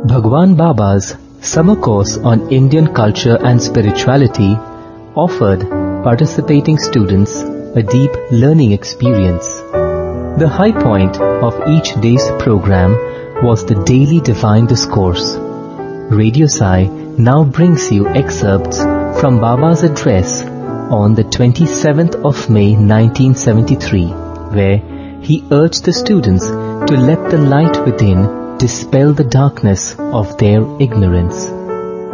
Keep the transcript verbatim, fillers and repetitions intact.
Bhagwan Baba's summer course on Indian culture and spirituality offered participating students a deep learning experience. The high point of each day's program was the daily divine discourse. Radio Sai now brings you excerpts from Baba's address on the twenty-seventh of May nineteen seventy-three, where he urged the students to let the light within dispel the darkness of their ignorance.